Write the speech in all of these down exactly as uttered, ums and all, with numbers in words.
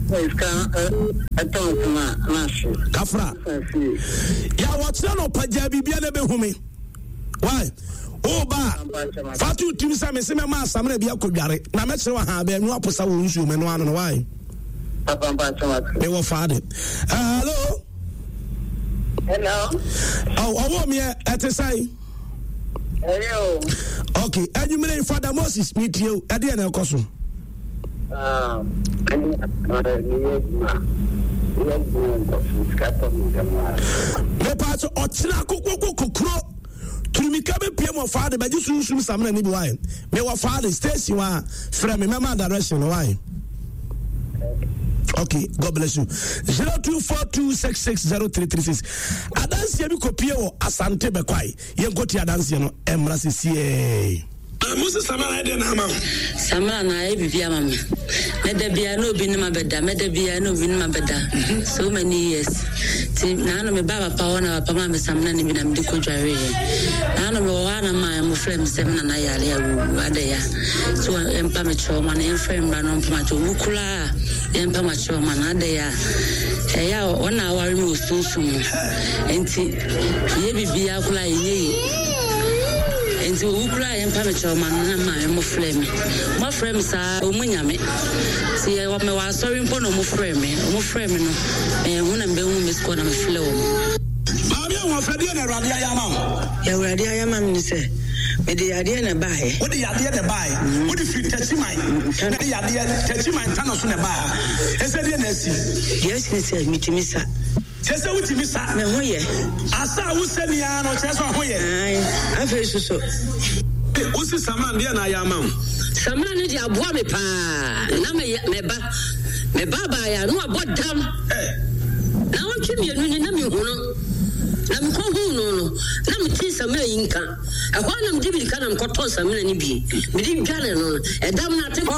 Kafra. Ya what's no pajabi bia na be humi. Why? Oh ba. Fatu timisa me se me ma samna bia kodware. Na me kire wa ha ba nu aposa wo nsu me no ano no why? Papa mpa chama. Me wo faade. Hello. Hello. Oh, owo me ete sai. Hello. Okay, and you mean Father Moses meet you at the end of Kosu? Um, me part of Otina Koko Kukro to me come P M of Father, but you soon soon some any wine. Me wa father Stacy wa from me mama direction why? Okay, God bless you. zero two four two six six zero three three six. Adansi ebi kopie wo asante bekwai. Yen koti adansi no emra sisi. Moses Samara de na ma. Samara na e bibia mama. Me de bia no bi nima beda, me de bia no bi nima beda. So many years. Ti na no me baba pa wona pa mama Samara ni bi na me de kodware. Na no me wana ma mo frem sem na na yale awu ade ya. So empa me choma na frem na no mpa to wukula. Empa ma choma na ade ya. E ya ona awari mo sunsun. Enti ye bibia kula ye. Enti ukura yempa me choma na ma mo frame mo frame sa o munyame si e wa me wa sorry mpo no mo frame mo frame no e hu na mbe hu me sko na me fle o ma bia wo frade na rade ayama ya rade ayama ni se me de yade na bae wo de yade na bae wo de fi tachiman na de yade tachiman tano so na bae e se de na si yes ni se mitimisa Chese uti misa me hoye asa useni ya no chese hoye ai afa suso usi saman dia na ya ma saman ni dia boa me pa na me me ba me baba ya no abodam eh na wonchi me nu ni na me hu no na me ko hu no no na me ti saman yinka akwa na me dibili kana me ko to saman ni bi me di gale no edam na te ko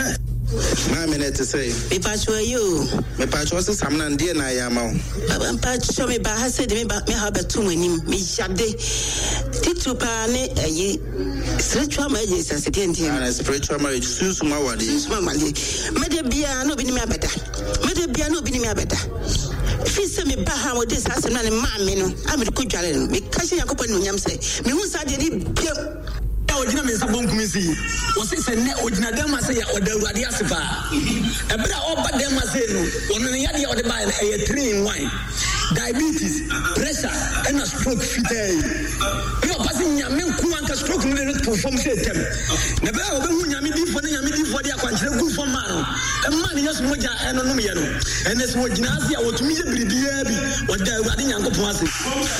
na minute say me pacho you me pacho se samna ndie na ya ma baba pacho me ba ha se de me ba me ha betu manim me yade titu pa ne ayi spiritual marriage is a thing and spiritual marriage susu ma wade susu ma wade me de bia no bi ni me abeda me de bia no bi ni me abeda fi se me ba ha wo de sa se na ne ma me no a me ko dware no me ka she yakopɔ no nyam se me hu sa de ni bia ojina me sabon kumisi o se se ne ojina dem ase ya odawurade asepa ebra oba dem ase no ono ne yade ode ba na e three in one diabetes pressure and a stroke fitay yo pasi nyame nku anka stroke no ne perform say tem na bra obe hu nyame di fo ne nyame di fo de akwankyere gu fo ma no e ma ne yeso moja eno no me no ene so ojina ase ya wotumi ye biribia bi odawurade nyankopon ase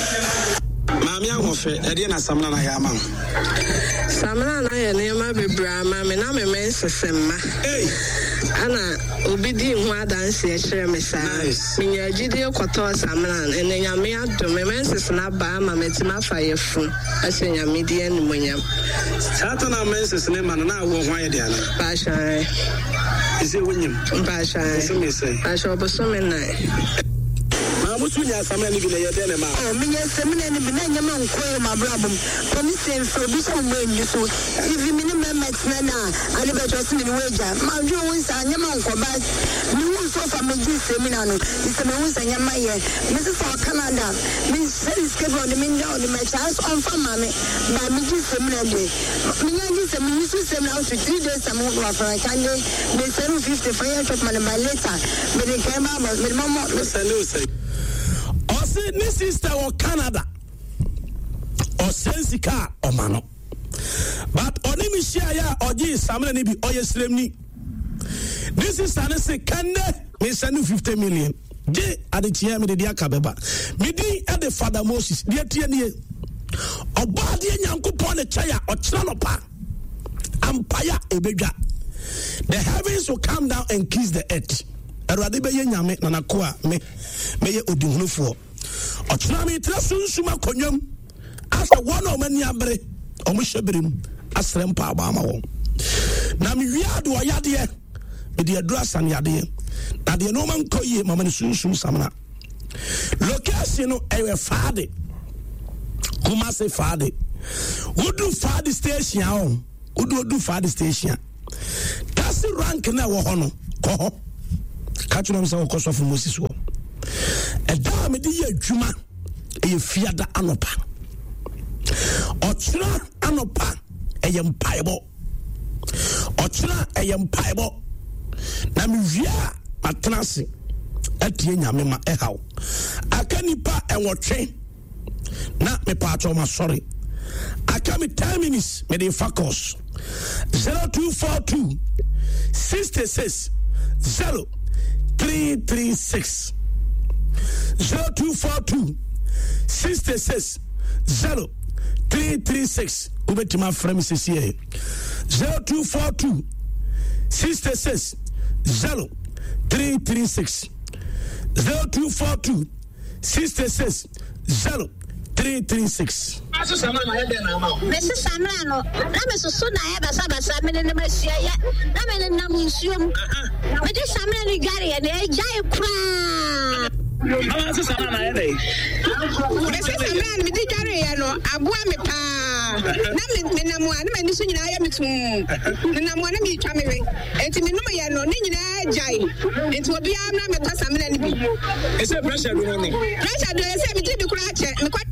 Mami ahofe ede na samna na ya ma samna na ya ne ma bebra ma me na me men sesemma eh ana obi di hu adanse e kire me sa me nya gide koto samna ene nya me adom me men sesna ba ma metima fa yefu ase nya me di animonyam satana men sesne ma na wo ho aye de ana ba shan ise wonyim ba shan so me say ba shan oboso me na musu nya samna ni bi na ye de ne ma oh me nya samna ni bi na nya ma nko ma brabum promise so bi so mo nyu so if me ni me metina na ani be just ni weja ma ju won sa nya ma nko ba ni won so fa me ji semina no ise me won sa nya ma ye me so for Canada me say schedule ni me nya on my chance on fa ma me ba me ji semina de me nya ji semina so semina so three days am go for Kanye me seven fifty for your top man by later me de ke ma me mama me say no say Ose ni sister o Canada. O sensika o mano. But oni mi share ya oji samna ni bi oye srem ni. This is an se kande me send fifty million. Je ade tia me de dia kabeba. Me di e de Father Moses. Dia tie ni. Oba de nyankopon ne chaya o kira no pa. Ampaya ebedwa. The heavens will come down and kiss the earth. Erade be ye nyame na nakoa me me ye odihunufo ochna me tra sunsuma konyam asa wono mani abre omo hyeberem asrem pa ba ma won na me wiado oyade me de adura san yade na de no man koye mama ne sunsum samna location no ewe faade kuma se faade wodu faade station on wodu wodu faade station that's rank na wo ho no ko catch them some cost of Moses. A damn idea, Juma, a fiada anopa. Ochra anopa, a yam piebo. Ochra, a yam piebo. Namivia, Matanasi, at Yamima Ehau. I can't pa and watching. Not me part of my sorry. I come in ten minutes, me the focus. Zero two four two sixty six zero three three six. Zero two four two sixty six zero three three six. Over to my friend Missus here. Zero two four two sixty six zero three three six. Zero two four two sixty six zero three three six. Missus Samano, Ramis Suna, Sabasa, Menesia, Ramen Namusium, but this Saman Gary and a giant crowd. Missus Saman, Mediterranean, Abuamipa, Naminamuan, Medicine, I am to Namuan, me coming, and to Minumano, Nina Jai, it will be a number of Saman. It's a pressure, pressure, do I say me to crack?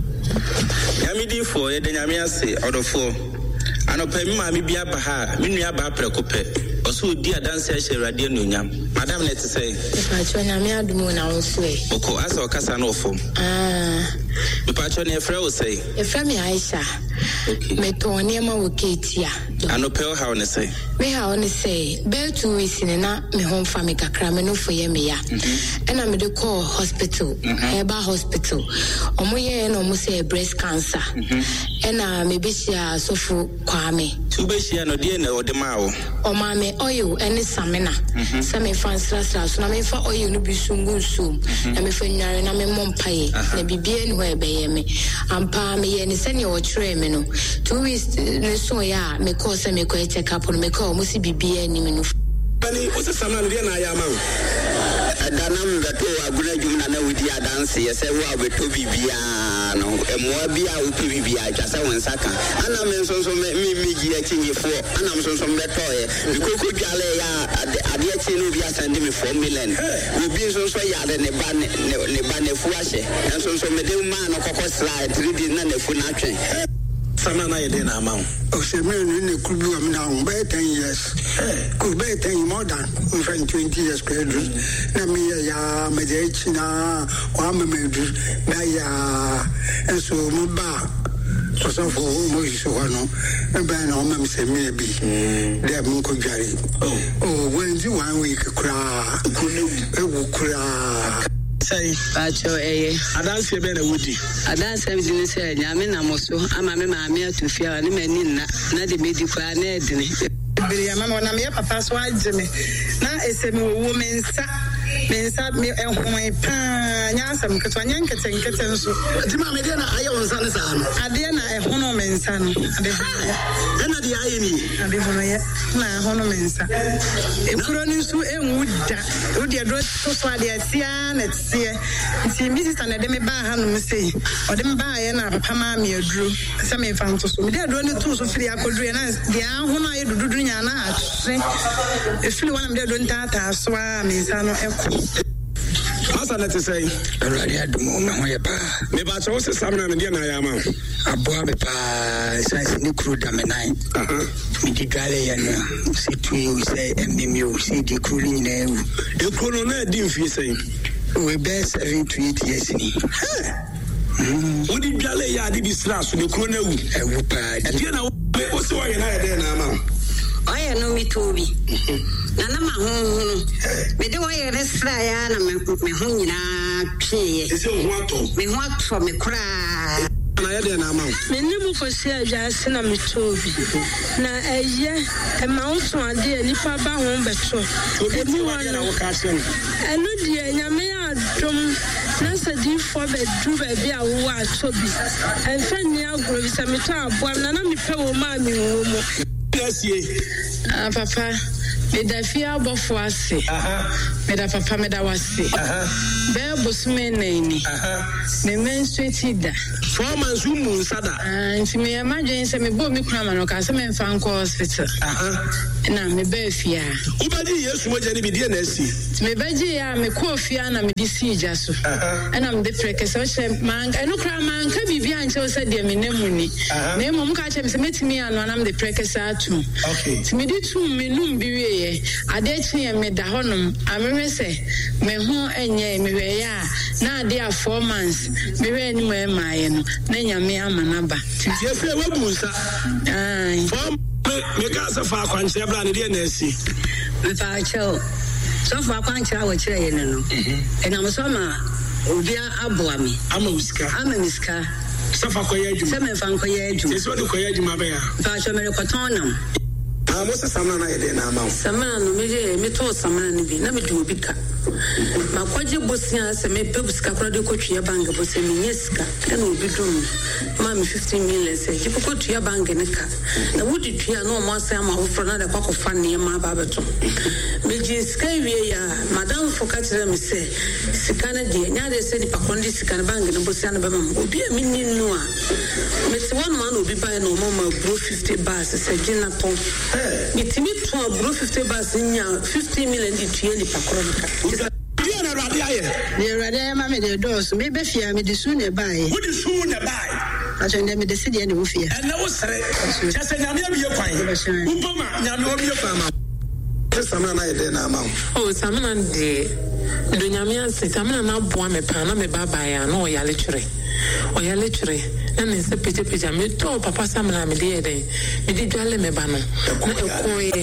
Yamidi for a Yamiase out of four. And a payment be a baha, Minia Baprecope, or so dear dance radio Nunyam. Madame, let's say, if I turn a mere moon, I will say, Oko, as or Casanofo. Ah, the patron of Frau say, a family Aisha, Metonema Wukatia, and no pale how say. Me how only say, bear two weeks in a me home family crameno for Yemia, and I'm the call hospital, Heba Hospital, or Moya no Muse breast cancer, and I maybe she are so full Kwame. Two bashi no dinner or the mao, or mammy oil and Samena, some fans last house, and I mean for oil no be soon good soon, and me for Yara and I'm a mom pay, and be bien where by me, and pa me and send your tremino. Two weeks, so ya, me cause and me quite check up on me call. Musi bibi any minu. Bani, what's the Saman Diana Yamau? Danam the two Aguna Jumana with the dance, yes, I will be to Bibiano, and Moabia will be Bibia, just a one second. And I'm so so me me getting for, and I'm so some better. The Coco Jalea at the Atinubia sending me four million. We'll be so so yard and a ban, a ban of Fuashe, and so so medium man of Coco slide, reading and a funache. Samana Yedena amount. Oh, Semen in the Kubu am now, by ten years. Could be ten more than twenty years. Namia, Medicina, Wamamed, Naya, and so Muba. So, so for Moisano, and ban on them say maybe. There Munko Jari. Oh, when you one week cry, couldn't cry. Say, Pacho, eh? I dance a better woody. I dance everything said, Yamina Mosso, I'm a mamma to fear any man, not the medical need. Mamma, I'm here, Papa's wife, Jimmy. Now it's a woman, Mensa me and my pan, Yasam, Catanian, Catan, Catan, so. Timmy, I was on the sun. Adiana, a hono mensan. Then the irony, and if I hono mensa. If Coronis to a wood, would you draw so far the Sian at sea? See, Missus and Demi Bahan say, or them buy and a Pamami drew. Some found to so. They are doing the two so free. I could do the Ahona, you do Yana. If you want them, they don't tata, swam, Misano. What's that to say? Already at the moment, my pa. Maybe I chose some of the dinner. I am a boy, pa, since the crew damn nine. Uh huh. Me the galley and see to you say, and me, see the crew in there. The colonel didn't feel say, we best seven to eight years in it. What did Galley did this last to the colonel? I would pay. And you know, what's why you're not there now? I know me to be. Nana ma hon me de wo ye resra ya na me me hon nyina pie e se ho ato me ho ato me kura na ye de na ma me ni mu ko se aja se na me tobi na eye e ma unso ade ani fa ba ho beto e bi wa na wo ka se enu de nyame adom na se di fo be du be bi a wo ato bi en fa ni agoro bi se me to abo na na me pe wo ma mi wo mo yes ye ah papa me da fia bofo ase aha me da papa me da wase aha be bosume nani aha me menstruate da four months umu sada ah nti me imagine say me bo me kura ma no ka say me fa nko hospital aha na me be fia ubadi yesu mo jani bi die na asi me beji ya me ko fia na me di si ja so na me de prekese o she man eno kra man ka bibi anche o se de me nemu ni na mo ka che me se metimi ano na me de prekese atu okay me di tu me num bi wiye ade chi me da honom ameme se me ho enye me we ya na ade a four months me we ni mo e maaye no na nyame amana ba tie fe wabu nsa ai fo me ka sa fa kwanche bra ne de na asi me fa cho so fa kwanche a wo kire ye no e na mo so ma obi aboa me ama uska ama miska sa fa koye adwuma se me fa koye adwuma se so de koye adwuma ba ya fa cho me rekoton nam ah mo se samana na ye de na ama samana no me je me to samana ni bi na me du obi ka ma kwaje bosia se me pe buska kra de kotwe bank bo se me nyeska na obi dum ma me fifteen million se je ko kotwe bank ne ka na wodi twa na o mo asa ma ofro na de kwakofa ne ma ba beto me je ska wie ya madam fokatire me se sika na de nya de se di pa kondi sika na bank ne bosia na ba ma obi a minni no a me se one man obi ba na o mo ma bro fifty bars se gina ton me timi to bro fifty bars nya fifteen million di twa ni pa kro ka dia na rade aye ne rade ma me de dos me be fia me de su ne bai wo di su ne bai aso ne me de si de ne wo fia and na wo sere chese nyame abi ye kwan uboma nyame obi ye kwan ma samana na ye de na ama oh samana de do nyame ase samana na boa me pa na me baba ya na o ya lecture o ya lecture na ne se peje peje me to papa samana me de de me di dwale me ba no na ekoye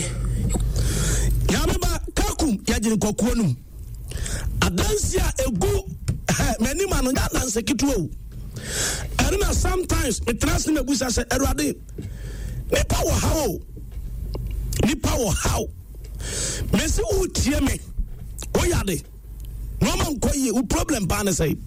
nyame ba kakum ya jiri kokuo num adansia egu mani ma no ya danse kituo and na sometimes it trust me busa say erade ni power how ni power how me se u tie me o yade no man koye u problem ba na say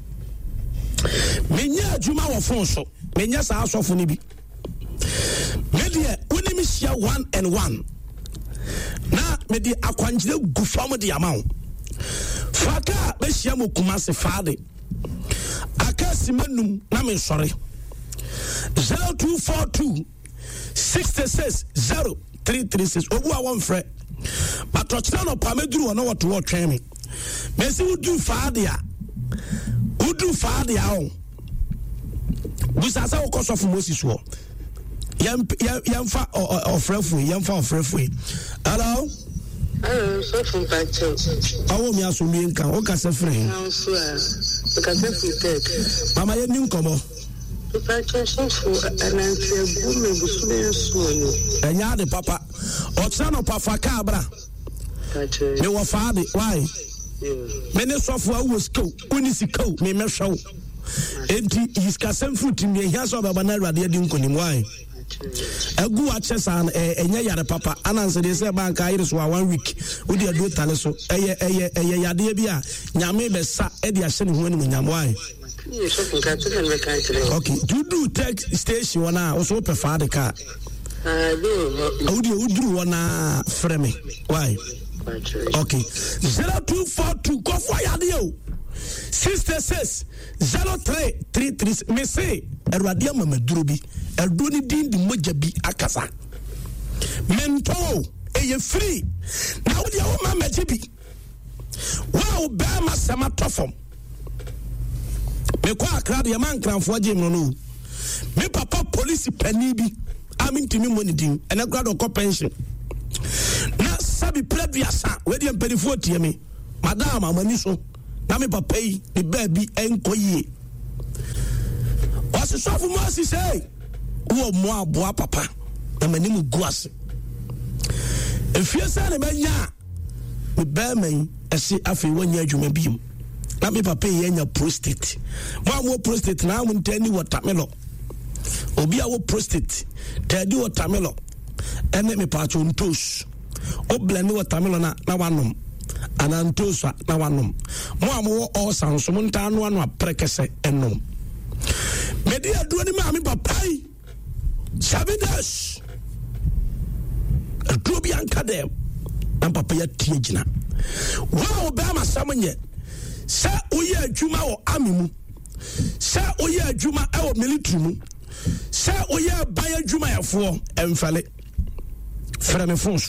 me nya adwuma wo fon so me nya sa asofo ni bi me de uni mi share one and one na me de akwanjire gufam de amawo faka be shia mo kumase faade akasi manum na me sore zero two four two six six zero three three six obu a won frɛ patrochina no pa meduru ono woto wo twɛn me me se udu faade a udu faade a o busa sa wo kosofu Moses wo yam yam fa ofrɛfu yam fa ofrɛfu hello hello so from Pacho awo mi aso mi nka o ka se frɛ I'm sure o ka se frɛ mama ye ni nkomo Pacho so for anantia bu me bu so me so no enya de papa o tsa no pa fa ka bra Pacho me wo fa de why me ne sofo a wo scow uni sikau me me hwew enti iska semfruit me hia so baba na awade di nkonim why egu a chesa enye yare papa ananse de se banka ayire so one week odi adu tale so eye eye eye yade bi a nyame be sa e de ahye ne ho ani nyam why okay do do tech station wana also prefer the car ah do odi udru wana frɛ me why okay zero two four two go for yade o six six zero three three three me say erwade mama duro bi erdo ni din di moja bi akasa mento eye free na wo dia wo mama bi wow ba ma sama tofom me kwa akra de man kranfo agye no no me papa police pani bi amintimi money din ena grad of pension na sabi previasa we di emperifo tie me madam amani so na me papa yi ni baby enkoyie wasi sofu mo asi say wo mo aboa papa na mani mu guase efie sa ne banya me ba man esi afi wanya adwuma biem na me papa yi anya prostate mo mo prostate na mo ntani watermelon obi a wo prostate tadi watermelon ene me pa chontos o blend watermelon na na wanom anantosa na wanom mo amwo all sanso mo ntano anu aprekese enom medi adu ni ma mi papai seven days adu bi anka dem na papa ya tie gina wa oba ma samanye se oye adwuma wo amimu se oye adwuma e wo military mu se oye baya adwuma yafo emfale frɛ me phone so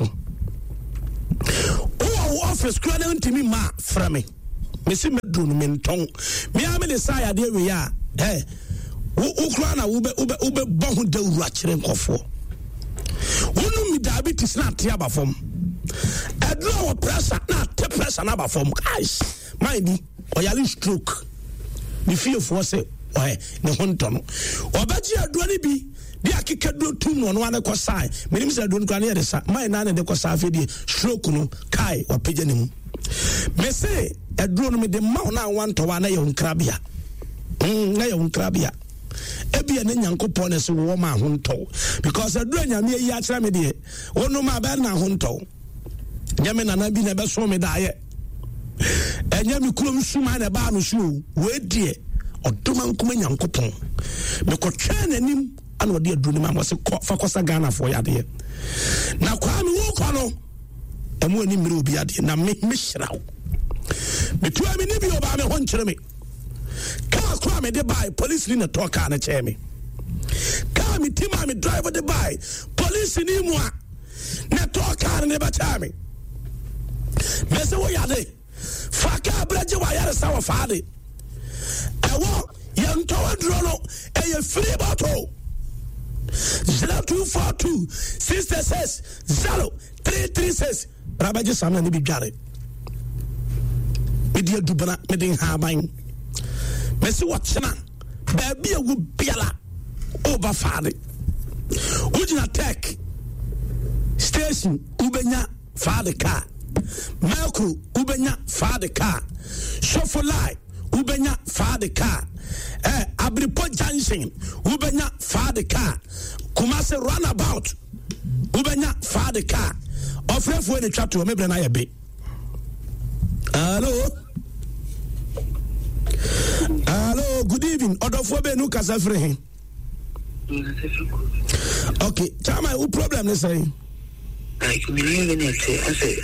wo office kura na ntimi ma frɛ me me si me duro no me ntɔn me a me de sa ya de we ya eh wo kura na wo be wo be wo be bɔ ho dawuru akyere nkɔfo wonu mi diabetes na te aba fam aduro wo pressure na te pressure na aba fam guys mind oyale stroke the fear for say ohe ne honto no obaji aduro ni bi di akeka duro tum no no ane ko sai menim se aduro no na ye sa mind na ne de ko sa fe di stroke no kai wa pagya ne mu me say aduro no me de ma na wanto wa na ye hunkrabia mm na ye hunkrabia ebia ne nyankopɔ ne se wo ma honto because aduro nyame yi akira me de wonu ma ba na honto nyame na na bi na be so me da ye enya mi kurom suma na ba no so we die odoma nkoma nyankopɔn me ko twa nanim ana ode aduro ne ma mo se fa kosa Ghana fo ya de na kwa mi wo ko no emu ani mire obi ade na me me hyirawo me tuwa mi ni bi oba me ho nkyere me car kwa me de buy police ni na to car na che me car mi tima me driver de buy police ni mu a na to car ne ba cha me me se wo ya de fa ka braje wa ya sa wa fa de ewo ye nto aduro no e ye free bottle zero two four two six six zero three three six rabaje samna ni bi dware me dia dubana me den ha ban me se watchena ba bia wo biala over fade ujina tech station ubenya fade car Melkru ubenya fade car Shofolai ubenya fade car eh Abripo Junction ubenya fade car Kumase runabout ubenya fade car ofrefo ne twato me bre na ye be hello hello good evening odofo be nu kasa free hin okay chama who problem is saying I can believe in it. I say,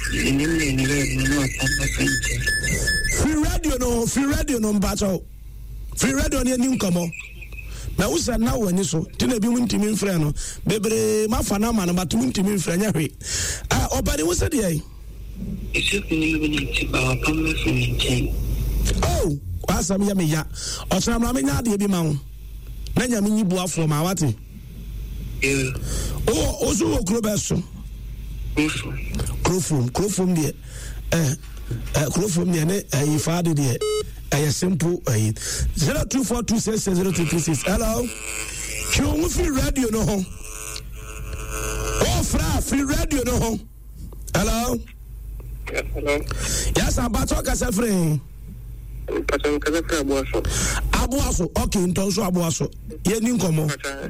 free radio no, free radio no battle. Free radio ni ni nkomo. Na usa na wani so, tina bi muntimi mfre no. Bebre mafana ma no batu muntimi mfre nya hwe. Ah obade wo se de ai. It's you believe in it about pamma from oh, asam ya me ya. Osam na me nya de bi ma wo. Na nya me nyibu afo ma wate. Yeah. Oh, ozo okro beso. Crofum, crofum de eh eh crofum de ne eh father de eh simple eh zero two four two six zero two two six. Hello. Chu free radio no ho. Oh fra free radio no ho. Hello. Yes, hello. Yes, I'm about to talk as a friend. Pato kaza fra abuaso. Abuaso. Okay, ntonso abuaso. Ye ni nkomo.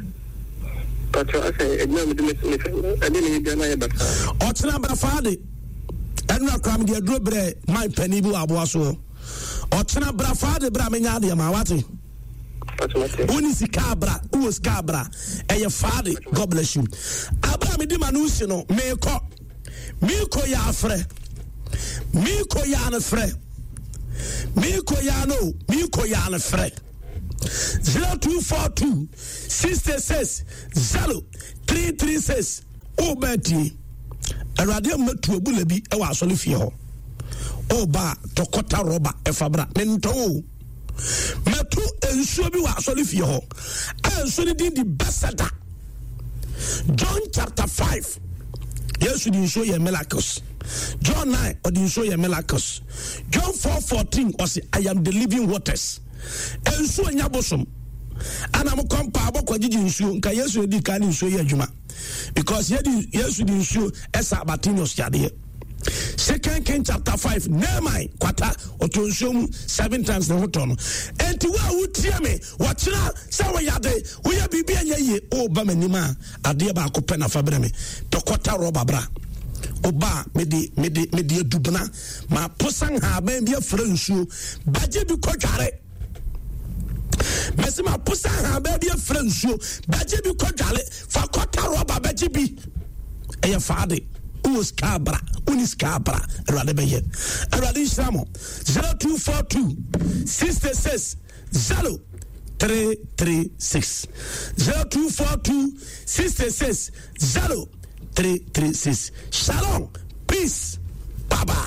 Pato ase edna me me me ade ni bia na ye bata. Otina bra faade. Enra kram de aduro bre my pani bu abuaso. Otina bra faade bra me nya de ma wate. Pato wate. Oni sika bra, u sika bra. Eye faade. God bless you. Abra me di manusi no me ko. Me ko ya afre. Me ko ya na fre. Me ko ya no, me ko ya na fre. zero two four two six six zero three three six obeti awade matu abula bi e wa asole fie ho oba tokota roba e fabra mento matu ensuo bi wa asole fie ho ensuo ni di besada John chapter five yes di show ye miracles John nine or di show ye miracles John four fourteen or say I am the living waters ensuo nya bosom ana mo kompa abokwa gigi nsuo nka Yesu edi ka ni nsuo ye adwuma because yedi Yesu di nsuo esa batinios yade Second King chapter five Nehemiah kwata otonsuo seven times the hoton enti wa wutie me wachira sa wo yade wo ya bibia nya ye o ba manima ade ba akopɛ na fabra me tokota roba bra oba medi medi medi adubna ma posan ha ba bia fra nsuo baje bi kodware Mesima pusa ha baby a friend so baje bi kodwale fa kota roba baje bi eye faade u skabra uni skabra rade be ye rade shamo zero two four two six six zero three three six zero two four two six six zero three three six. Shalom, peace, bye bye.